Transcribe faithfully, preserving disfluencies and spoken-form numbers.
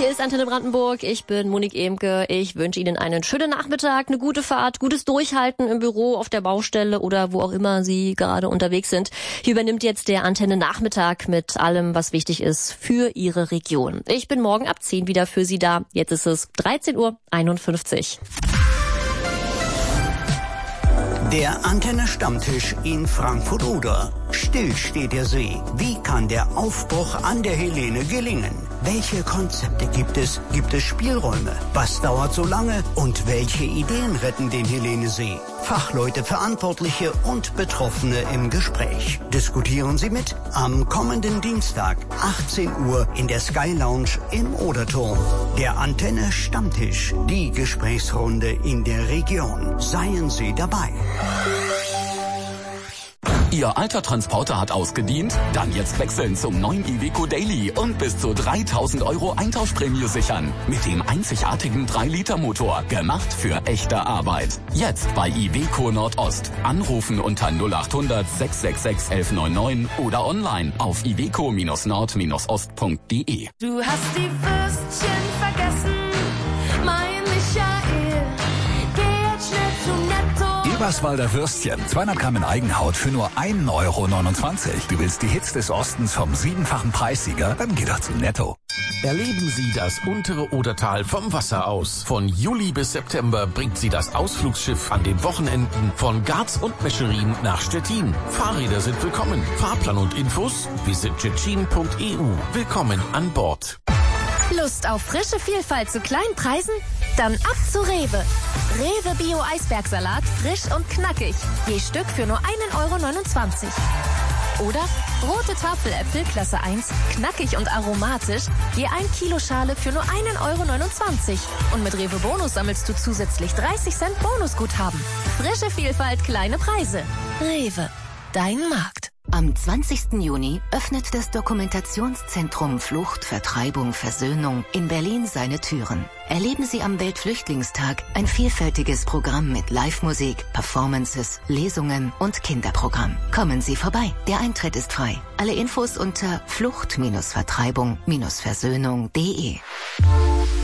Hier ist Antenne Brandenburg, ich bin Monique Emke. Ich wünsche Ihnen einen schönen Nachmittag, eine gute Fahrt, gutes Durchhalten im Büro, auf der Baustelle oder wo auch immer Sie gerade unterwegs sind. Hier übernimmt jetzt der Antenne Nachmittag mit allem, was wichtig ist für Ihre Region. Ich bin morgen ab zehn wieder für Sie da. Jetzt ist es dreizehn Uhr einundfünfzig. Der Antenne Stammtisch in Frankfurt-Oder. Still steht der See. Wie kann der Aufbruch an der Helene gelingen? Welche Konzepte gibt es? Gibt es Spielräume? Was dauert so lange? Und welche Ideen retten den Helenesee? Fachleute, Verantwortliche und Betroffene im Gespräch. Diskutieren Sie mit am kommenden Dienstag, achtzehn Uhr in der Sky Lounge im Oderturm. Der Antenne Stammtisch, die Gesprächsrunde in der Region. Seien Sie dabei. Ihr alter Transporter hat ausgedient? Dann jetzt wechseln zum neuen Iveco Daily und bis zu dreitausend Euro Eintauschprämie sichern. Mit dem einzigartigen drei Liter Motor, gemacht für echte Arbeit. Jetzt bei Iveco Nordost. Anrufen unter null acht hundert sechs sechs sechs elf neun neun oder online auf iveco nord ost punkt de. Du hast die Würstchen vergessen, mein Michael. Geh jetzt schnell zu Netto. Eberswalder Würstchen, zweihundert Gramm in Eigenhaut für nur ein Euro neunundzwanzig. Du willst die Hits des Ostens vom siebenfachen Preissieger? Dann geh doch zu Netto. Erleben Sie das untere Odertal vom Wasser aus. Von Juli bis September bringt Sie das Ausflugsschiff an den Wochenenden von Garz und Mescherin nach Stettin. Fahrräder sind willkommen. Fahrplan und Infos visit tschetschen punkt e u. Willkommen an Bord. Lust auf frische Vielfalt zu kleinen Preisen? Dann ab zu Rewe. Rewe Bio Eisbergsalat, frisch und knackig. Je Stück für nur ein Euro neunundzwanzig. Oder rote Tafeläpfel Klasse eins, knackig und aromatisch, je ein Kilo Schale für nur ein Euro neunundzwanzig. Und mit Rewe Bonus sammelst du zusätzlich dreißig Cent Bonusguthaben. Frische Vielfalt, kleine Preise. Rewe, dein Markt. Am zwanzigsten Juni öffnet das Dokumentationszentrum Flucht, Vertreibung, Versöhnung in Berlin seine Türen. Erleben Sie am Weltflüchtlingstag ein vielfältiges Programm mit Live-Musik, Performances, Lesungen und Kinderprogramm. Kommen Sie vorbei. Der Eintritt ist frei. Alle Infos unter flucht Vertreibung Versöhnung punkt de.